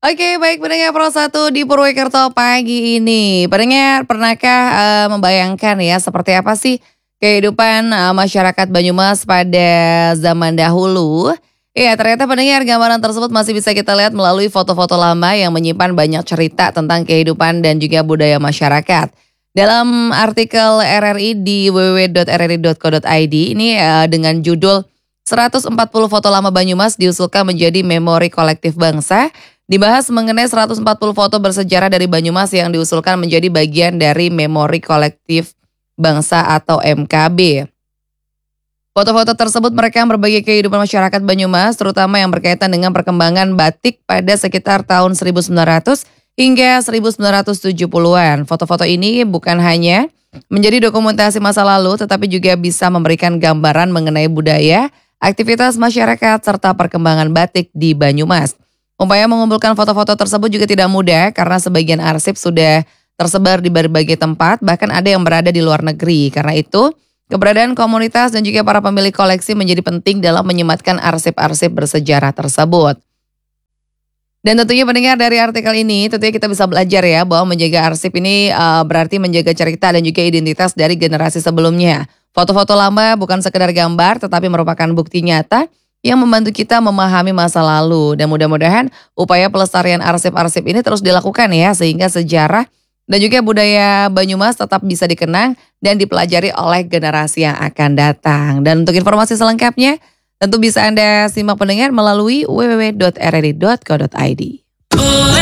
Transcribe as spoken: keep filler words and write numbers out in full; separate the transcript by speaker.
Speaker 1: Oke, baik pendengar Pro satu di Purwokerto pagi ini. Pendengar, pernahkah eh, membayangkan ya seperti apa sih kehidupan eh, masyarakat Banyumas pada zaman dahulu? Iya, ternyata pendengar gambaran tersebut masih bisa kita lihat melalui foto-foto lama yang menyimpan banyak cerita tentang kehidupan dan juga budaya masyarakat. Dalam artikel R R I di w w w titik r r i titik co titik i d ini eh, dengan judul seratus empat puluh foto lama Banyumas diusulkan menjadi memori kolektif bangsa. Dibahas mengenai seratus empat puluh foto bersejarah dari Banyumas yang diusulkan menjadi bagian dari memori kolektif bangsa atau M K B. Foto-foto tersebut merekam berbagai kehidupan masyarakat Banyumas, terutama yang berkaitan dengan perkembangan batik pada sekitar tahun seribu sembilan ratus hingga seribu sembilan ratus tujuh puluhan. Foto-foto ini bukan hanya menjadi dokumentasi masa lalu, tetapi juga bisa memberikan gambaran mengenai budaya, aktivitas masyarakat, serta perkembangan batik di Banyumas. Upaya mengumpulkan foto-foto tersebut juga tidak mudah karena sebagian arsip sudah tersebar di berbagai tempat, bahkan ada yang berada di luar negeri. Karena itu, keberadaan komunitas dan juga para pemilik koleksi menjadi penting dalam menyematkan arsip-arsip bersejarah tersebut. Dan tentunya pendengar dari artikel ini, tentunya kita bisa belajar ya bahwa menjaga arsip ini uh, berarti menjaga cerita dan juga identitas dari generasi sebelumnya. Foto-foto lama bukan sekedar gambar, tetapi merupakan bukti nyata yang membantu kita memahami masa lalu. Dan mudah-mudahan upaya pelestarian arsip-arsip ini terus dilakukan ya, sehingga sejarah dan juga budaya Banyumas tetap bisa dikenang dan dipelajari oleh generasi yang akan datang. Dan untuk informasi selengkapnya, tentu bisa Anda simak pendengar melalui w w w titik r r i titik co titik i d.